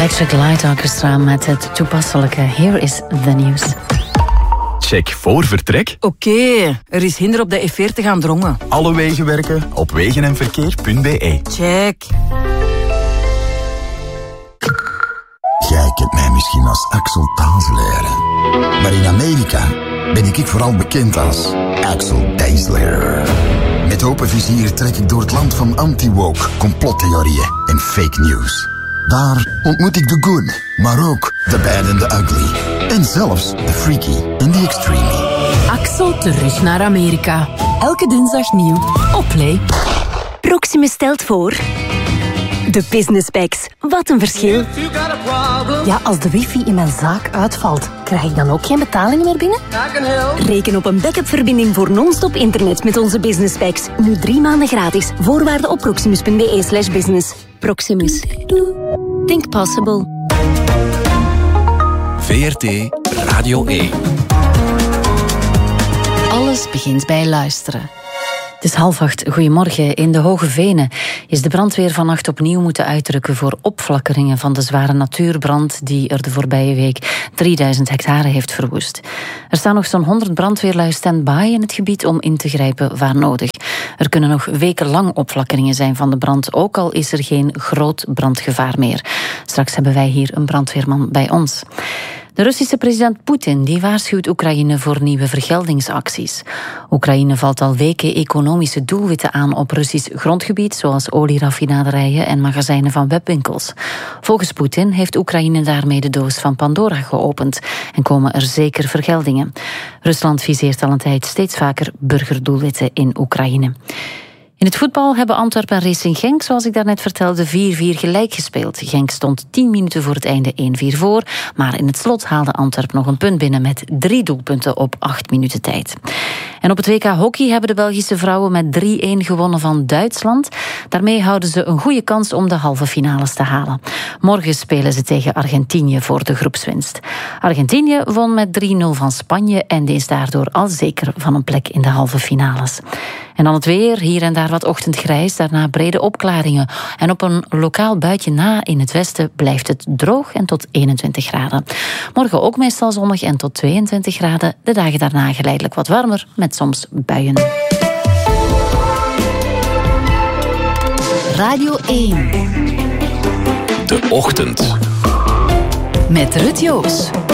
Electric Light Orchestra met het toepasselijke Here is the News. Check voor vertrek. Oké, er is hinder op de E40 aan Drongen. Alle wegen werken op wegenenverkeer.be. Check. Jij kent mij misschien als Axel Tazelaar. Maar in Amerika ben ik vooral bekend als Axel Tazelaar. Met open vizier trek ik door het land van anti-woke, complottheorieën en fake news. Daar ontmoet ik de good, maar ook de bad and the ugly. En zelfs de freaky en the extreme. Axel terug naar Amerika. Elke dinsdag nieuw op Play. Proximus stelt voor... De Business Packs. Wat een verschil. Ja, als de wifi in mijn zaak uitvalt, krijg ik dan ook geen betalingen meer binnen? Reken op een backup-verbinding voor non-stop internet met onze Business Packs. Nu 3 maanden gratis. Voorwaarden op proximus.be/business. Proximus. Think possible. VRT Radio 1. Alles begint bij luisteren. Het is 7:30. Goedemorgen. In de Hoge Venen is de brandweer vannacht opnieuw moeten uitrukken voor opflakkeringen van de zware natuurbrand die er de voorbije week 3000 hectare heeft verwoest. Er staan nog zo'n 100 brandweerlui stand-by in het gebied om in te grijpen waar nodig. Er kunnen nog wekenlang opflakkeringen zijn van de brand, ook al is er geen groot brandgevaar meer. Straks hebben wij hier een brandweerman bij ons. De Russische president Poetin die waarschuwt Oekraïne voor nieuwe vergeldingsacties. Oekraïne valt al weken economische doelwitten aan op Russisch grondgebied, zoals olieraffinaderijen en magazijnen van webwinkels. Volgens Poetin heeft Oekraïne daarmee de doos van Pandora geopend en komen er zeker vergeldingen. Rusland viseert al een tijd steeds vaker burgerdoelwitten in Oekraïne. In het voetbal hebben Antwerpen en Racing Genk, zoals ik daarnet vertelde, 4-4 gelijk gespeeld. Genk stond 10 minuten voor het einde 1-4 voor, maar in het slot haalde Antwerpen nog een punt binnen met 3 doelpunten op 8 minuten tijd. En op het WK Hockey hebben de Belgische vrouwen met 3-1 gewonnen van Duitsland. Daarmee houden ze een goede kans om de halve finales te halen. Morgen spelen ze tegen Argentinië voor de groepswinst. Argentinië won met 3-0 van Spanje en is daardoor al zeker van een plek in de halve finales. En dan het weer, hier en daar wat ochtendgrijs, daarna brede opklaringen. En op een lokaal buitje na in het westen blijft het droog en tot 21 graden. Morgen ook meestal zonnig en tot 22 graden. De dagen daarna geleidelijk wat warmer, met soms buien. Radio 1. De Ochtend. Met Ruud Joos.